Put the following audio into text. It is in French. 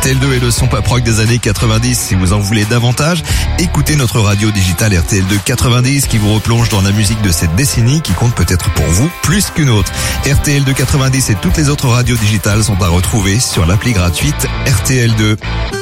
RTL2 est le son pop rock des années 90. Si vous en voulez davantage, écoutez notre radio digitale RTL2 90 qui vous replonge dans la musique de cette décennie qui compte peut-être pour vous plus qu'une autre. RTL2 90 et toutes les autres radios digitales sont à retrouver sur l'appli gratuite RTL2.